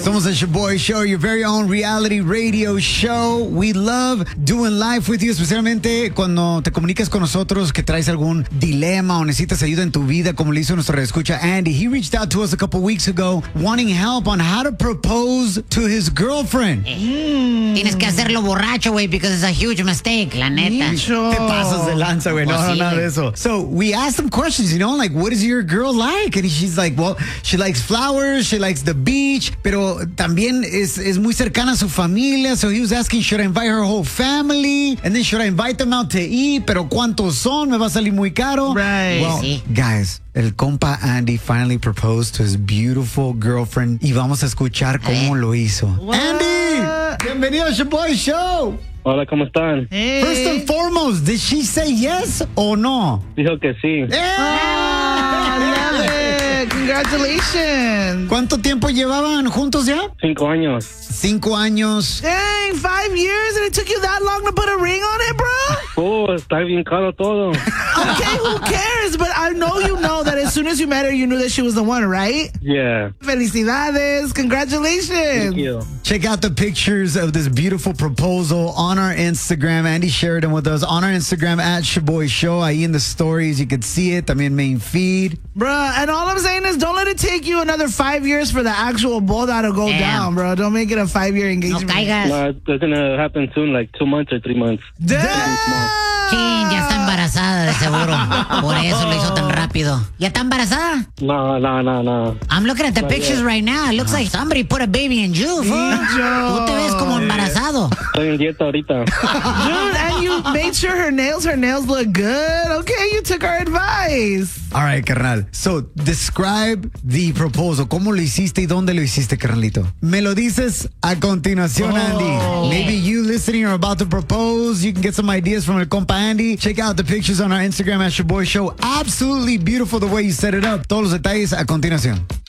Somos el Shaboy Show, your very own reality radio show. We love doing life with you, especialmente cuando te comunicas con nosotros que traes algún dilema o necesitas ayuda en tu vida, como le hizo nuestro escucha Andy. He reached out to us a couple weeks ago wanting help on how to propose to his girlfriend. Tienes que hacerlo borracho, güey, because it's a huge mistake, la neta. Te pasas de lanza, güey. No, nada de eso. So we asked him questions, like, what is your girl like? And she's like, well, she likes flowers, she likes the beach, pero también es muy cercana a su familia. So he was asking, should I invite her whole family? And then should I invite them out to eat? Pero ¿cuántos son? Me va a salir muy caro. Right. Well, guys, el compa Andy finally proposed to his beautiful girlfriend y vamos a escuchar cómo lo hizo. What? Andy, bienvenido a Shaboy Show. Hola, ¿cómo están? Hey. First and foremost, did she say yes or no? Dijo que sí. I love it. Congratulations. ¿Cuánto tiempo llevaban juntos ya? 5 años. 5 años. Dang, 5 years and it took you that long to put a ring on it, bro? Oh, está bien caro todo. Okay, who cares? But I know you know that as soon as you met her, you knew that she was the one, right? Yeah. Felicidades. Congratulations. Thank you. Check out the pictures of this beautiful proposal on our Instagram. Andy shared them with us on our Instagram at Shaboy Show. Ahí in the stories, you can see it. También main feed. Bruh, and all I'm saying is don't let it take you another 5 years for the actual boda to go down, bro. Don't make it a 5-year No engagement. caigas. No, it's gonna happen soon, like 2 months or 3 months. Chin, ya está embarazada de seguro. Por eso lo hizo tan rápido. ¿Ya está embarazada? No. I'm looking at the pictures right now. It looks like somebody put a baby in you, fool. Tú te ves como embarazado. Estoy en dieta ahorita. Dude, and you made sure her nails look good. Okay, you took our advice. All right, carnal. So, describe the proposal. ¿Cómo lo hiciste y dónde lo hiciste, carnalito? Me lo dices a continuación, Andy. Maybe you listening are about to propose. You can get some ideas from el compa Andy. Check out the pictures on our Instagram at Shaboy Show. Absolutely beautiful the way you set it up. Todos los detalles a continuación.